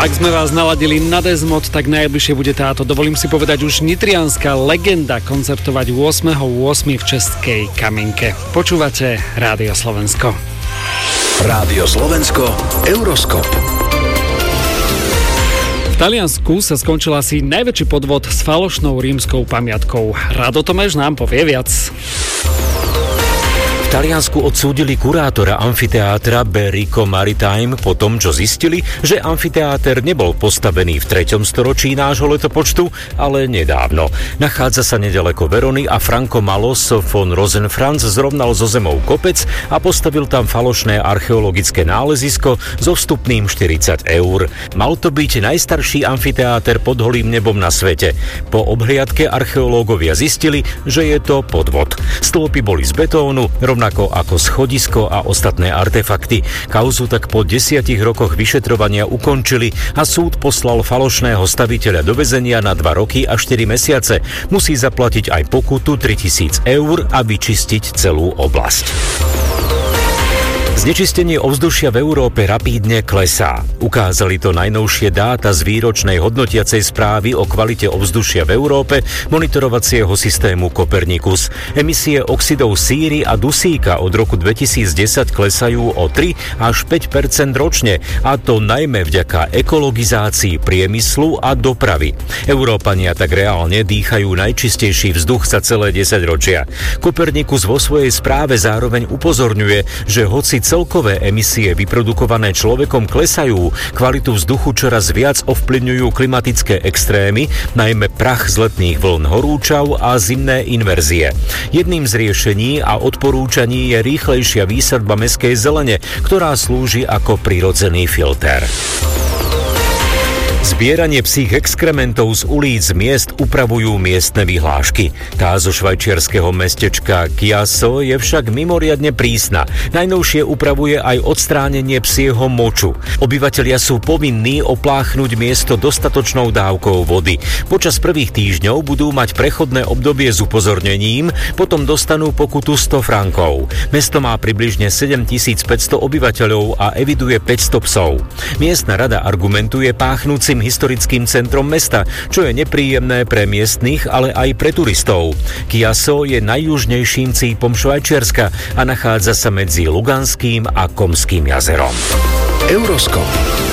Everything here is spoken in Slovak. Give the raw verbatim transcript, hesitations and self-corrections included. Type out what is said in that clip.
Ak sme vás naladili na Desmod, tak najbližšie bude táto, dovolím si povedať, už nitrianska legenda koncertovať ôsmeho ôsmeho v Českej Kamienke. Počúvate Rádio Slovensko. Rádio Slovensko, Euroskop. V Taliansku sa skončil asi najväčší podvod s falošnou rímskou pamiatkou. Rado Tomeš nám povie viac. V Taliansku odsúdili kurátora amfiteátra Berico Maritime po tom, čo zistili, že amfiteáter nebol postavený v treťom storočí nášho letopočtu, ale nedávno. Nachádza sa nedaleko Verony a Franco Malos von Rosenfranz zrovnal zo zemou kopec a postavil tam falošné archeologické nálezisko so vstupným štyridsať eur. Mal to byť najstarší amfiteáter pod holým nebom na svete. Po obhliadke archeológovia zistili, že je to podvod. Stĺpy boli z betónu, rovnako ako schodisko a ostatné artefakty. Kauzu tak po desiatich rokoch vyšetrovania ukončili a súd poslal falošného staviteľa do väzenia na dva roky a štyri mesiace. Musí zaplatiť aj pokutu tritisíc eur a vyčistiť celú oblasť. Znečistenie ovzdušia v Európe rapídne klesá. Ukázali to najnovšie dáta z výročnej hodnotiacej správy o kvalite ovzdušia v Európe monitorovacieho systému Copernicus. Emisie oxidov síry a dusíka od roku dvetisícdesať klesajú o tri až päť percent ročne, a to najmä vďaka ekologizácii priemyslu a dopravy. Európania tak reálne dýchajú najčistejší vzduch za celé desaťročia. Copernicus vo svojej správe zároveň upozorňuje, že hoci celkové emisie vyprodukované človekom klesajú, kvalitu vzduchu čoraz viac ovplyvňujú klimatické extrémy, najmä prach z letných vln horúčav a zimné inverzie. Jedným z riešení a odporúčaní je rýchlejšia výsadba mestskej zelene, ktorá slúži ako prirodzený filter. Zbieranie psích exkrementov z ulíc miest upravujú miestne vyhlášky. Tá zo švajčiarskeho mestečka Chiasso je však mimoriadne prísna. Najnovšie upravuje aj odstránenie psieho moču. Obyvatelia sú povinní opláchnuť miesto dostatočnou dávkou vody. Počas prvých týždňov budú mať prechodné obdobie s upozornením, potom dostanú pokutu sto frankov. Mesto má približne sedemtisícpäťsto obyvateľov a eviduje päťsto psov. Miestna rada argumentuje páchnúci historickým centrom mesta, čo je nepríjemné pre miestnych, ale aj pre turistov. Chiasso je najjužnejším cípom Švajčiarska a nachádza sa medzi Luganským a Komským jazerom. Euroskop.